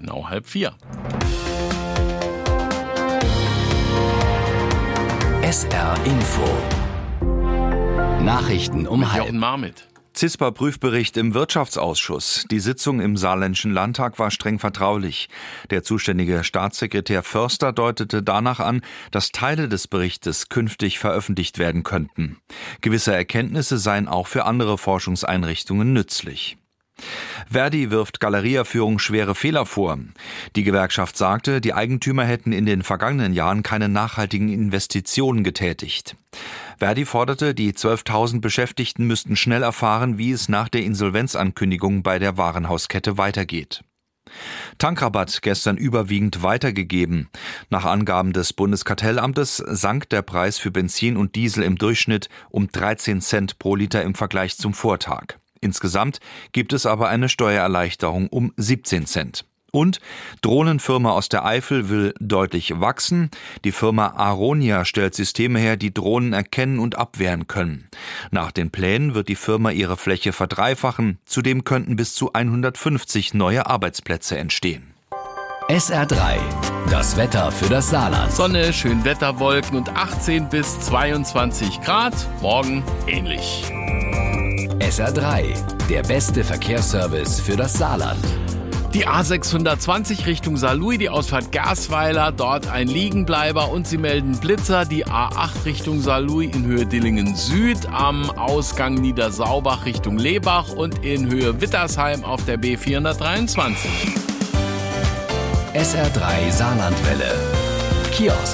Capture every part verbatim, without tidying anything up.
genau halb vier. S R Info. Nachrichten um halb. Jochen Marmit. Z I S P A-Prüfbericht im Wirtschaftsausschuss. Die Sitzung im Saarländischen Landtag war streng vertraulich. Der zuständige Staatssekretär Förster deutete danach an, dass Teile des Berichtes künftig veröffentlicht werden könnten. Gewisse Erkenntnisse seien auch für andere Forschungseinrichtungen nützlich. Verdi wirft Galerieführung schwere Fehler vor. Die Gewerkschaft sagte, die Eigentümer hätten in den vergangenen Jahren keine nachhaltigen Investitionen getätigt. Verdi forderte, die zwölftausend Beschäftigten müssten schnell erfahren, wie es nach der Insolvenzankündigung bei der Warenhauskette weitergeht. Tankrabatt gestern überwiegend weitergegeben. Nach Angaben des Bundeskartellamtes sank der Preis für Benzin und Diesel im Durchschnitt um dreizehn Cent pro Liter im Vergleich zum Vortag. Insgesamt gibt es aber eine Steuererleichterung um siebzehn Cent. Und Drohnenfirma aus der Eifel will deutlich wachsen. Die Firma Aronia stellt Systeme her, die Drohnen erkennen und abwehren können. Nach den Plänen wird die Firma ihre Fläche verdreifachen. Zudem könnten bis zu hundertfünfzig neue Arbeitsplätze entstehen. S R drei. Das Wetter für das Saarland. Sonne, Schönwetterwolken und achtzehn bis zweiundzwanzig Grad. Morgen ähnlich. S R drei. Der beste Verkehrsservice für das Saarland. Die A sechshundertzwanzig Richtung Saarlouis, die Ausfahrt Gersweiler, dort ein Liegenbleiber und sie melden Blitzer. Die A acht Richtung Saarlouis in Höhe Dillingen Süd, am Ausgang Niedersaubach Richtung Lebach und in Höhe Wittersheim auf der B vierhundertdreiundzwanzig. S R drei Saarlandwelle. Kiosk.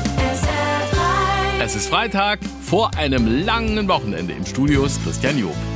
Es ist Freitag, vor einem langen Wochenende. Im Studio ist Christian Job.